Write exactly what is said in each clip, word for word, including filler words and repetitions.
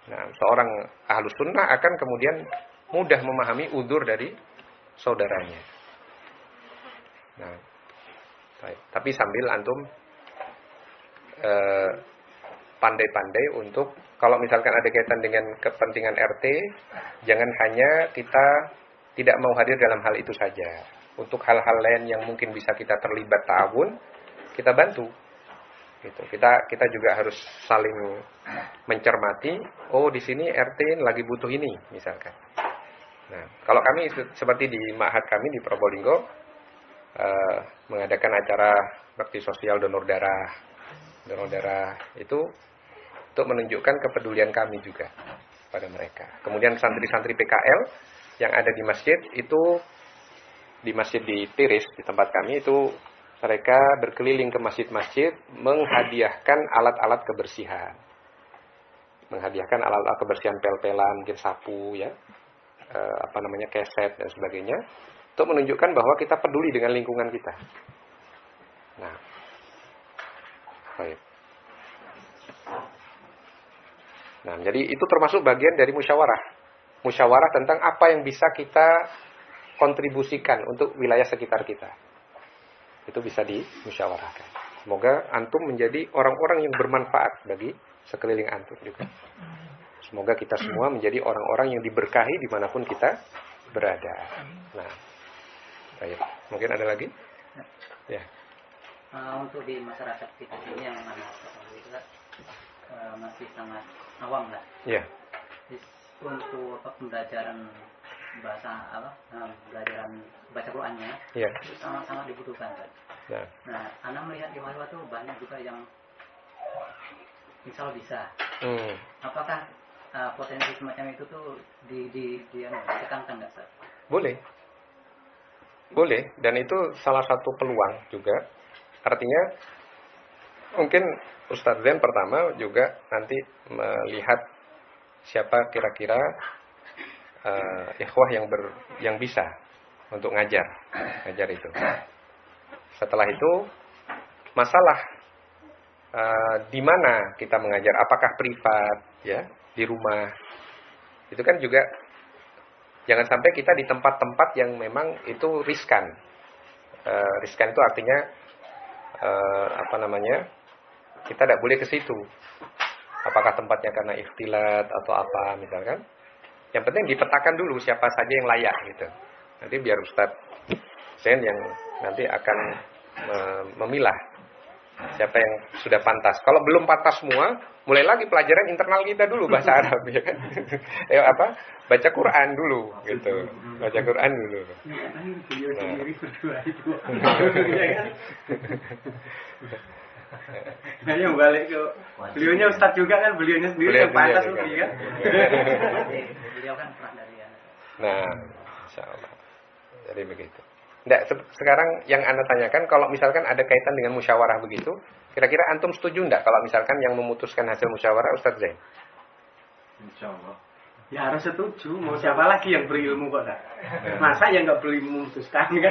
Nah, seorang ahlus sunnah akan kemudian mudah memahami udzur dari saudaranya. Nah, baik. Tapi sambil antum eh, pandai-pandai untuk kalau misalkan ada kaitan dengan kepentingan R T, jangan hanya kita tidak mau hadir dalam hal itu saja. Untuk hal-hal lain yang mungkin bisa kita terlibat ta'awun, kita bantu. Gitu. Kita kita juga harus saling mencermati. Oh, di sini R T lagi butuh ini, misalkan. Nah, kalau kami seperti di ma'had kami di Probolinggo eh, mengadakan acara bakti sosial donor darah, donor darah itu untuk menunjukkan kepedulian kami juga pada mereka. Kemudian santri-santri P K L yang ada di masjid itu, di masjid di Tiris di tempat kami itu, mereka berkeliling ke masjid-masjid menghadiahkan alat-alat kebersihan. Menghadiahkan alat-alat kebersihan, pel-pelan, mungkin sapu ya. E, apa namanya, keset dan sebagainya, untuk menunjukkan bahwa kita peduli dengan lingkungan kita. Nah. Baik. Nah, jadi itu termasuk bagian dari musyawarah. Musyawarah tentang apa yang bisa kita kontribusikan untuk wilayah sekitar kita. Itu bisa dimusyawarahkan. Semoga antum menjadi orang-orang yang bermanfaat bagi sekeliling antum juga. Semoga kita semua menjadi orang-orang yang diberkahi dimanapun kita berada. Nah, baik. Mungkin ada lagi? Ya. Uh, untuk di masyarakat kita ini yang mana itu uh, masih sangat awam lah. Ya. Untuk pembelajaran bahasa apa? Uh, pembelajaran baca Qur'annya ya. Itu sangat-sangat dibutuhkan kan. Nah, nah Anda melihat di mahasiswa itu banyak juga yang misal bisa. Hmm. Apakah uh, potensi semacam itu tuh di di di yang ditekankan nggak, Ustaz? Boleh. Boleh, dan itu salah satu peluang juga. Artinya mungkin Ustadz Zen pertama juga nanti melihat siapa kira-kira uh, ikhwah yang ber, yang bisa untuk ngajar, ngajar itu. Setelah itu masalah uh, di mana kita mengajar, apakah privat ya, di rumah. Itu kan juga jangan sampai kita di tempat-tempat yang memang itu riskan. Uh, riskan itu artinya uh, apa namanya? Kita tidak boleh ke situ. Apakah tempatnya karena ikhtilat atau apa misalkan. Yang penting dipetakan dulu siapa saja yang layak gitu. Nanti biar Ustadz Zen yang nanti akan memilah siapa yang sudah pantas. Kalau belum pantas semua, mulai lagi pelajaran internal kita dulu bahasa Arab ya kan. eh apa? Baca Quran dulu gitu. Baca Quran dulu. Nah, yang balik ke beliaunya Ustadz juga kan, beliaunya sendiri beliau yang pantas juga kan. Beliau kan pernah dari ya. Nah, insyaallah. Jadi begitu. Nggak, sekarang yang Anda tanyakan, kalau misalkan ada kaitan dengan musyawarah begitu, kira-kira antum setuju enggak kalau misalkan yang memutuskan hasil musyawarah Ustadz Zain? Insyaallah. Ya harus setuju, mau siapa lagi yang berilmu kok tak? Masa yang nggak berilmu memutuskan kan?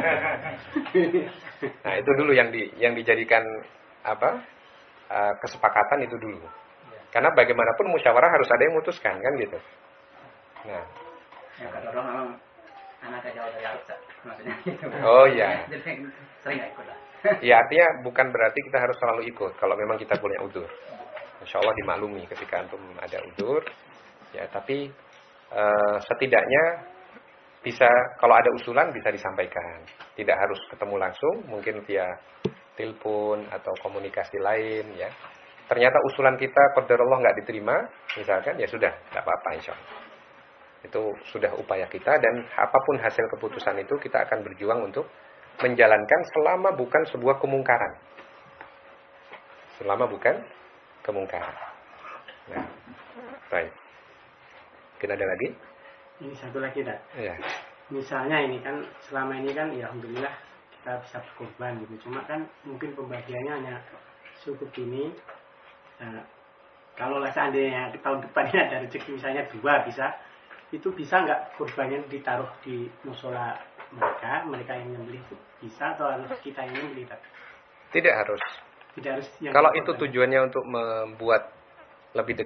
Nah, itu dulu yang di yang dijadikan apa? Uh, kesepakatan itu dulu. Karena bagaimanapun musyawarah harus ada yang memutuskan kan gitu. Nah, ya kata orang memang anak jauh dari arus maksudnya gitu. Oh iya. Jadi sering nggak ikut lah. Ya artinya bukan berarti kita harus selalu ikut kalau memang kita punya udzur. Insyaallah dimaklumi ketika antum ada udzur. Ya, tapi uh, setidaknya bisa kalau ada usulan bisa disampaikan. Tidak harus ketemu langsung, mungkin via telepon atau komunikasi lain ya. Ternyata usulan kita qadarullah nggak diterima, misalkan ya sudah, enggak apa-apa insyaallah. Itu sudah upaya kita dan apapun hasil keputusan itu kita akan berjuang untuk menjalankan selama bukan sebuah kemungkaran. Selama bukan kemungkaran. Nah, baik. Mungkin ada lagi? Ini satu lagi tak? Iya. Misalnya ini kan selama ini kan ya alhamdulillah kita bisa berkorban gitu. Cuma kan mungkin pembagiannya hanya cukup gini. Nah, kalau seandainya tahun depannya ada rezeki misalnya dua bisa, itu bisa nggak kurbannya ditaruh di musola mereka, mereka yang membeli itu bisa atau harus kita yang membeli? Tidak harus. Tidak harus. Kalau itu tujuannya untuk membuat lebih dekat